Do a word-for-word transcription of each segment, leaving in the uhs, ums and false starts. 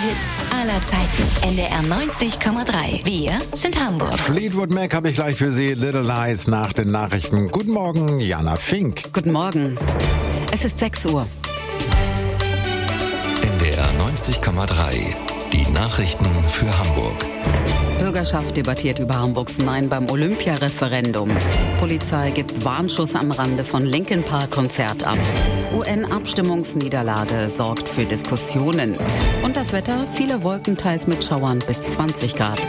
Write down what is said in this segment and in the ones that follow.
Hits aller Zeiten. N D R neunzig Komma drei. Wir sind Hamburg. Fleetwood Mac habe ich gleich für Sie. Little Lies nach den Nachrichten. Guten Morgen, Jana Fink. Guten Morgen. Es ist sechs Uhr. N D R neunzig Komma drei. Die Nachrichten für Hamburg. Bürgerschaft debattiert über Hamburgs Nein beim Olympia-Referendum. Polizei gibt Warnschuss am Rande von Linkin Park Konzert ab. U N-Abstimmungsniederlage sorgt für Diskussionen. Und das Wetter, viele Wolken, teils mit Schauern bis zwanzig Grad.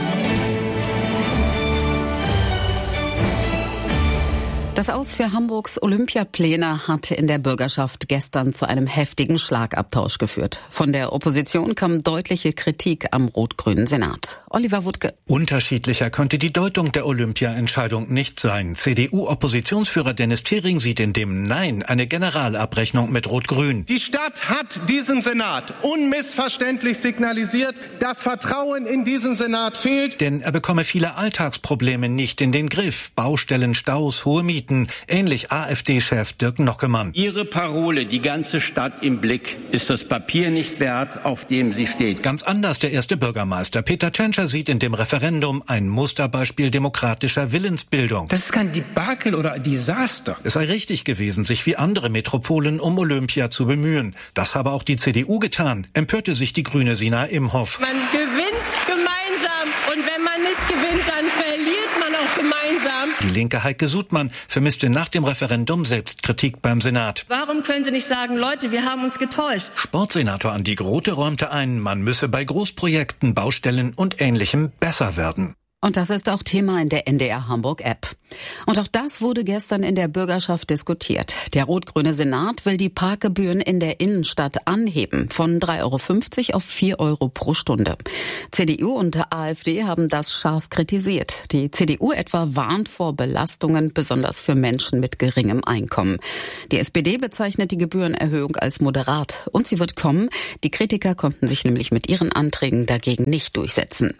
Das Aus für Hamburgs Olympiapläne hat in der Bürgerschaft gestern zu einem heftigen Schlagabtausch geführt. Von der Opposition kam deutliche Kritik am rot-grünen Senat. Oliver Wuttke. Unterschiedlicher könnte die Deutung der Olympia-Entscheidung nicht sein. C D U-Oppositionsführer Dennis Thering sieht in dem Nein eine Generalabrechnung mit Rot-Grün. Die Stadt hat diesem Senat unmissverständlich signalisiert, das Vertrauen in diesen Senat fehlt. Denn er bekomme viele Alltagsprobleme nicht in den Griff. Baustellen, Staus, hohe Mieten. Ähnlich AfD-Chef Dirk Nockemann. Ihre Parole, die ganze Stadt im Blick, ist das Papier nicht wert, auf dem sie steht. Ganz anders der erste Bürgermeister. Peter Tschentscher sieht in dem Referendum ein Musterbeispiel demokratischer Willensbildung. Das ist kein Debakel oder Desaster. Es sei richtig gewesen, sich wie andere Metropolen um Olympia zu bemühen. Das habe auch die C D U getan, empörte sich die grüne Sina Imhoff. Man gewinnt gemeinsam und wenn man nicht gewinnt, dann verliert man auch gemeinsam. Die linke Heike Sudmann vermisste nach dem Referendum Selbstkritik beim Senat. Warum können Sie nicht sagen, Leute, wir haben uns getäuscht? Sportsenator Andi Grote räumte ein, man müsse bei Großprojekten, Baustellen und Ähnlichem besser werden. Und das ist auch Thema in der N D R Hamburg App. Und auch das wurde gestern in der Bürgerschaft diskutiert. Der rot-grüne Senat will die Parkgebühren in der Innenstadt anheben, von drei Euro fünfzig auf vier Euro pro Stunde. C D U und AfD haben das scharf kritisiert. Die C D U etwa warnt vor Belastungen, besonders für Menschen mit geringem Einkommen. Die S P D bezeichnet die Gebührenerhöhung als moderat. Und sie wird kommen. Die Kritiker konnten sich nämlich mit ihren Anträgen dagegen nicht durchsetzen.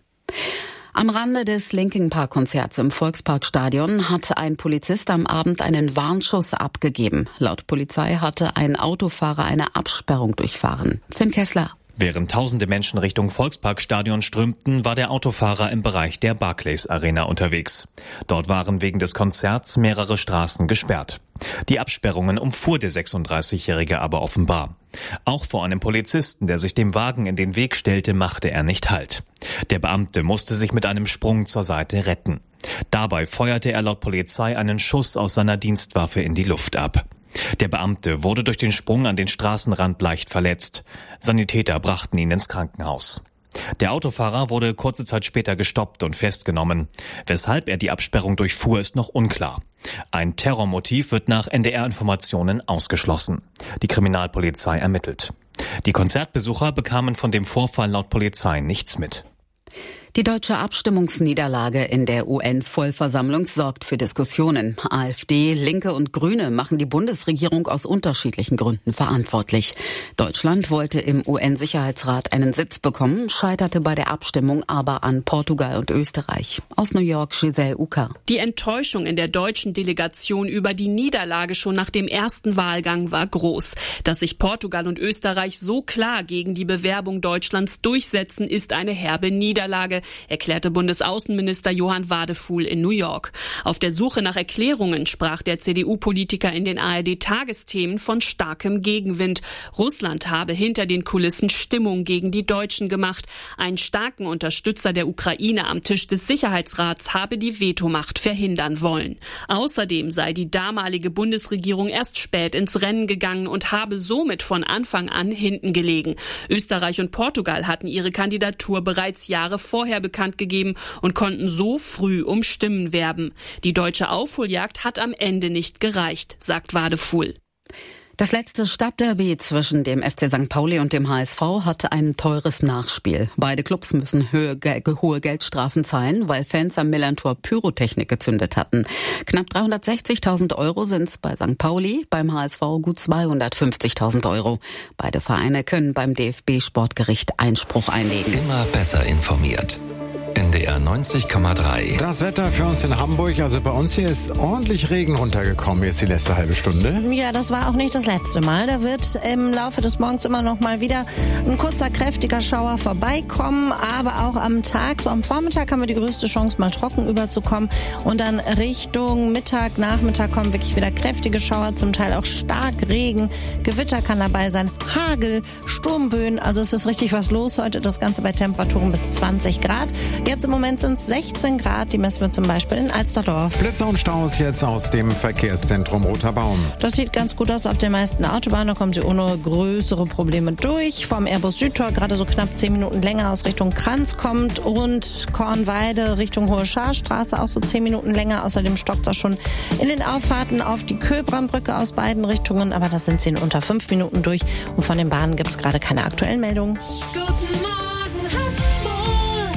Am Rande des Linkin Park Konzerts im Volksparkstadion hat ein Polizist am Abend einen Warnschuss abgegeben. Laut Polizei hatte ein Autofahrer eine Absperrung durchfahren. Finn Kessler. Während tausende Menschen Richtung Volksparkstadion strömten, war der Autofahrer im Bereich der Barclays Arena unterwegs. Dort waren wegen des Konzerts mehrere Straßen gesperrt. Die Absperrungen umfuhr der sechsunddreißigjährige aber offenbar. Auch vor einem Polizisten, der sich dem Wagen in den Weg stellte, machte er nicht Halt. Der Beamte musste sich mit einem Sprung zur Seite retten. Dabei feuerte er laut Polizei einen Schuss aus seiner Dienstwaffe in die Luft ab. Der Beamte wurde durch den Sprung an den Straßenrand leicht verletzt. Sanitäter brachten ihn ins Krankenhaus. Der Autofahrer wurde kurze Zeit später gestoppt und festgenommen. Weshalb er die Absperrung durchfuhr, ist noch unklar. Ein Terrormotiv wird nach N D R-Informationen ausgeschlossen. Die Kriminalpolizei ermittelt. Die Konzertbesucher bekamen von dem Vorfall laut Polizei nichts mit. Die deutsche Abstimmungsniederlage in der U N-Vollversammlung sorgt für Diskussionen. AfD, Linke und Grüne machen die Bundesregierung aus unterschiedlichen Gründen verantwortlich. Deutschland wollte im U N-Sicherheitsrat einen Sitz bekommen, scheiterte bei der Abstimmung aber an Portugal und Österreich. Aus New York, Giselle Uka. Die Enttäuschung in der deutschen Delegation über die Niederlage schon nach dem ersten Wahlgang war groß. Dass sich Portugal und Österreich so klar gegen die Bewerbung Deutschlands durchsetzen, ist eine herbe Niederlage, erklärte Bundesaußenminister Johann Wadefuhl in New York. Auf der Suche nach Erklärungen sprach der C D U-Politiker in den A R D-Tagesthemen von starkem Gegenwind. Russland habe hinter den Kulissen Stimmung gegen die Deutschen gemacht. Ein starken Unterstützer der Ukraine am Tisch des Sicherheitsrats habe die Vetomacht verhindern wollen. Außerdem sei die damalige Bundesregierung erst spät ins Rennen gegangen und habe somit von Anfang an hinten gelegen. Österreich und Portugal hatten ihre Kandidatur bereits Jahre vorher bekannt gegeben und konnten so früh um Stimmen werben. Die deutsche Aufholjagd hat am Ende nicht gereicht, sagt Wadefuhl. Das letzte Stadtderby zwischen dem F C Sankt Pauli und dem H S V hatte ein teures Nachspiel. Beide Clubs müssen hohe, hohe Geldstrafen zahlen, weil Fans am Millantor Pyrotechnik gezündet hatten. Knapp dreihundertsechzigtausend Euro sind es bei Sankt Pauli, beim H S V gut zweihundertfünfzigtausend Euro. Beide Vereine können beim D F B-Sportgericht Einspruch einlegen. Immer besser informiert. In N D R neunzig Komma drei. Das Wetter für uns in Hamburg, also bei uns hier ist ordentlich Regen runtergekommen, jetzt die letzte halbe Stunde. Ja, das war auch nicht das letzte Mal. Da wird im Laufe des Morgens immer noch mal wieder ein kurzer, kräftiger Schauer vorbeikommen, aber auch am Tag, so am Vormittag haben wir die größte Chance, mal trocken überzukommen und dann Richtung Mittag, Nachmittag kommen wirklich wieder kräftige Schauer, zum Teil auch stark Regen, Gewitter kann dabei sein, Hagel, Sturmböen, also es ist richtig was los heute, das Ganze bei Temperaturen bis zwanzig Grad. Jetzt im Moment sind es sechzehn Grad, die messen wir zum Beispiel in Alsterdorf. Blitzer und Staus jetzt aus dem Verkehrszentrum Roter Baum. Das sieht ganz gut aus auf den meisten Autobahnen, da kommen sie ohne größere Probleme durch. Vom Airbus Südtor gerade so knapp zehn Minuten länger aus Richtung Kranz kommt und Kornweide Richtung Hohe Scharstraße auch so zehn Minuten länger. Außerdem stockt es schon in den Auffahrten auf die Köbrambrücke aus beiden Richtungen, aber das sind sie in unter fünf Minuten durch und von den Bahnen gibt es gerade keine aktuellen Meldungen. Guten Morgen Hamburg,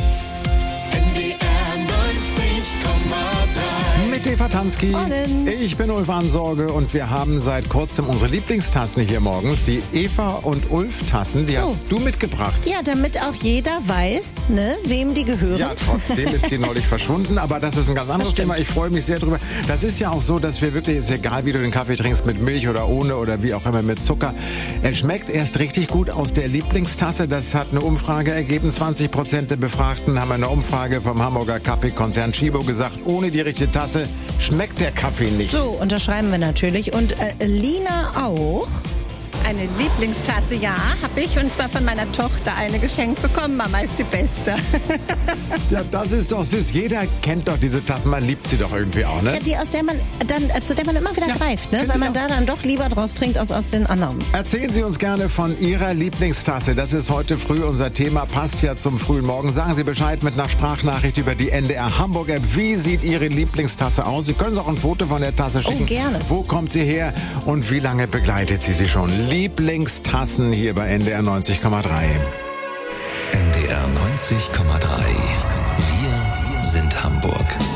N D R neunzig Komma drei. Mit Eva Tansky. Morgen. Ich bin Ulf Ansorge und wir haben seit kurzem unsere Lieblingstassen hier morgens, die Eva und Ulf Tassen. Die So. hast du mitgebracht. Ja, damit auch jeder weiß, ne, wem die gehören. Ja, trotzdem ist sie neulich verschwunden, aber das ist ein ganz anderes Thema. Ich freue mich sehr drüber. Das ist ja auch so, dass wir wirklich, ist egal, wie du den Kaffee trinkst, mit Milch oder ohne oder wie auch immer mit Zucker. Er schmeckt erst richtig gut aus der Lieblingstasse. Das hat eine Umfrage ergeben. zwanzig Prozent der Befragten haben eine Umfrage vom Hamburger Kaffeekonzern Chibo gesagt, ohne die richtige Tasse schmeckt der Kaffee nicht. So, unterschreiben wir natürlich. Und äh, Lina auch. Eine Lieblingstasse, ja, habe ich. Und zwar von meiner Tochter eine geschenkt bekommen. Mama ist die Beste. Ja, das ist doch süß. Jeder kennt doch diese Tassen. Man liebt sie doch irgendwie auch, ne? Ja, die, aus der man dann, äh, zu der man immer wieder Ja, greift, ne? finde Weil man ich auch. da dann doch lieber draus trinkt als aus den anderen. Erzählen Sie uns gerne von Ihrer Lieblingstasse. Das ist heute früh unser Thema. Passt ja zum frühen Morgen. Sagen Sie Bescheid mit einer Sprachnachricht über die N D R Hamburg App. Wie sieht Ihre Lieblingstasse aus? Sie können uns auch ein Foto von der Tasse schicken. Oh, gerne. Wo kommt sie her und wie lange begleitet sie sie schon? Lieblingstassen hier bei N D R neunzig Komma drei. N D R neunzig Komma drei. Wir sind Hamburg.